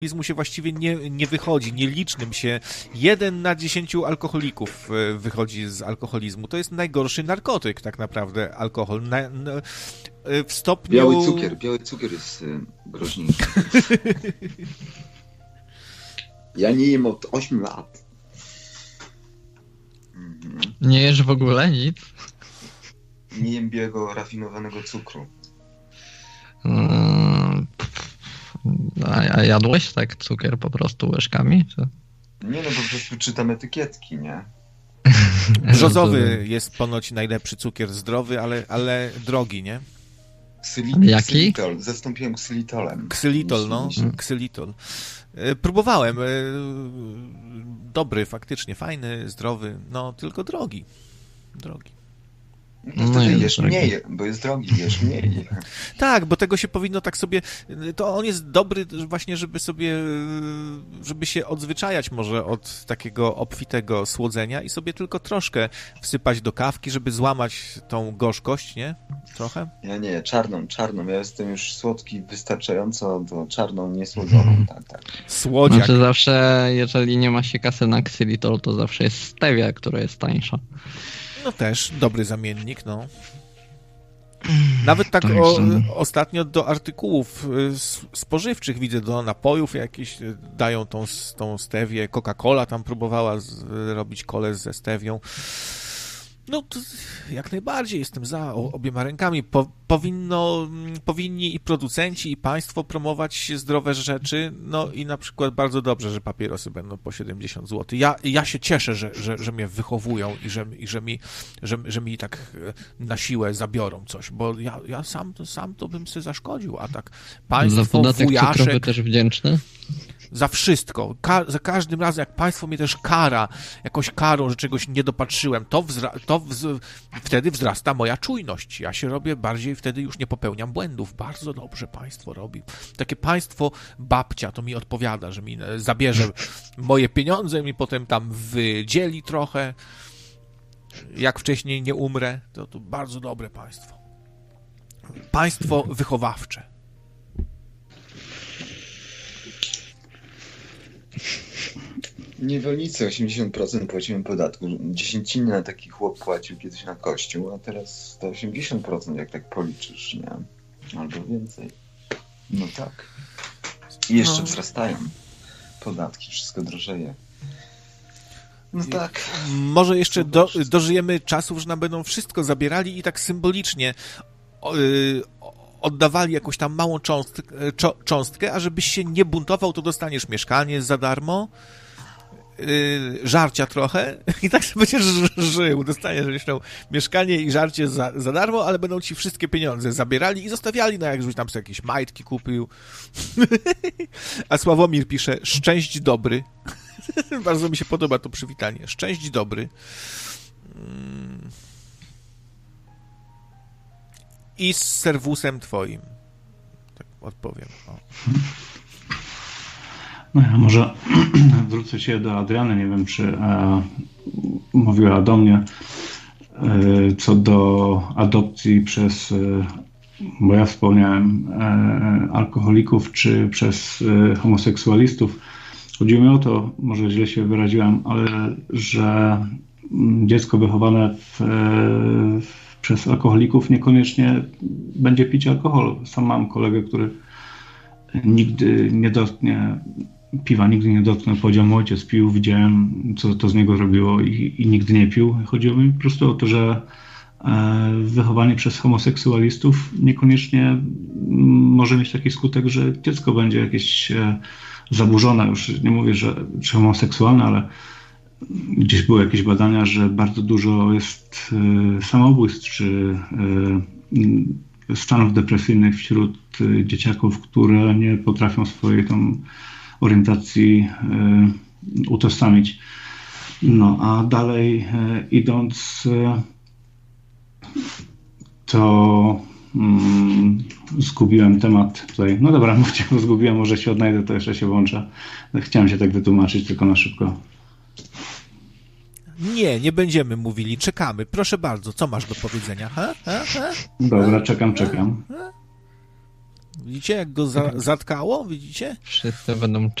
alkoholizmu się właściwie nie wychodzi, nielicznym się. 1 na 10 alkoholików wychodzi z alkoholizmu. To jest najgorszy narkotyk tak naprawdę, alkohol. W stopniu... Biały cukier jest groźniejszy. Ja nie jem od 8 lat. Nie jesz w ogóle nic? Nie jem białego, rafinowanego cukru. A jadłeś tak cukier po prostu łyżkami? Czy? Nie, no po prostu czytam etykietki, nie? Brzozowy jest ponoć najlepszy cukier, zdrowy, ale drogi, nie? Jaki? Ksylitol. Zastąpiłem ksylitolem. Ksylitol, no. Ksylitol. Próbowałem. Dobry, faktycznie, fajny, zdrowy, no tylko drogi. No wtedy jesz mniej, bo jest drogi, jesz mniej. Tak, bo tego się powinno tak sobie... To on jest dobry właśnie, żeby się odzwyczajać może od takiego obfitego słodzenia i sobie tylko troszkę wsypać do kawki, żeby złamać tą gorzkość, nie? Trochę? Ja nie, czarną. Ja jestem już słodki wystarczająco, to czarną, niesłodzoną, tak. Słodziak. Znaczy zawsze, jeżeli nie ma się kasy na ksylitol, to zawsze jest stevia, która jest tańsza. No też, dobry zamiennik, no. Nawet tak ostatnio do artykułów spożywczych widzę, do napojów jakieś dają tą stewię. Coca-Cola tam próbowała robić kolę ze stewią. No to jak najbardziej jestem za obiema rękami. Powinni i producenci, i państwo promować zdrowe rzeczy, no i na przykład bardzo dobrze, że papierosy będą po 70 zł. Ja się cieszę, że mnie wychowują i że mi tak na siłę zabiorą coś, bo ja sam to bym sobie zaszkodził, a tak państwo, za podatek wujaszek... cukrowy też wdzięczny? Za wszystko. Za każdym razem, jak państwo mnie też kara, jakąś karą, że czegoś nie dopatrzyłem, wtedy wzrasta moja czujność. Ja się robię bardziej, wtedy już nie popełniam błędów. Bardzo dobrze państwo robi. Takie państwo babcia to mi odpowiada, że mi zabierze moje pieniądze i mi potem tam wydzieli trochę. Jak wcześniej nie umrę, to bardzo dobre państwo. Państwo wychowawcze. Niewolnicy 80% płaciłem podatku. 10 na taki chłop płacił kiedyś na kościół, a teraz to 80%, jak tak policzysz, nie? Albo więcej. No tak. I jeszcze wzrastają podatki, wszystko drożeje. No tak. Może jeszcze dożyjemy czasów, że nam będą wszystko zabierali i tak symbolicznie oddawali jakąś tam małą cząstkę, a żebyś się nie buntował, to dostaniesz mieszkanie za darmo, żarcia trochę i tak sobie będziesz żył. Dostaniesz zresztą mieszkanie i żarcie za darmo, ale będą ci wszystkie pieniądze zabierali i zostawiali, no jak żebyś tam sobie jakieś majtki kupił. A Sławomir pisze, szczęść dobry. Bardzo mi się podoba to przywitanie. Szczęść dobry. I z serwusem twoim. Tak odpowiem. O. No ja może zwrócę się do Adriany, nie wiem, czy mówiła do mnie co do adopcji przez, bo ja wspomniałem, alkoholików, czy przez homoseksualistów. Chodziło mi o to, może źle się wyraziłem, ale że dziecko wychowane przez alkoholików niekoniecznie będzie pić alkohol. Sam mam kolegę, który nigdy nie dotknie piwa, nigdy nie dotknął. Powiedział, mój ojciec pił, widziałem, co to z niego robiło i nigdy nie pił. Chodziło mi po prostu o to, że wychowanie przez homoseksualistów niekoniecznie może mieć taki skutek, że dziecko będzie jakieś zaburzone. Już nie mówię, że homoseksualne, ale gdzieś były jakieś badania, że bardzo dużo jest samobójstw czy stanów depresyjnych wśród dzieciaków, które nie potrafią swojej tam orientacji utożsamić. No a dalej idąc, to zgubiłem temat tutaj. No dobra, mówcie, bo zgubiłem, może się odnajdę, to jeszcze się włączę. Chciałem się tak wytłumaczyć, tylko na szybko. Nie będziemy mówili, czekamy. Proszę bardzo, co masz do powiedzenia? Dobra, czekam. Widzicie, jak go zatkało? Widzicie? Wszyscy będą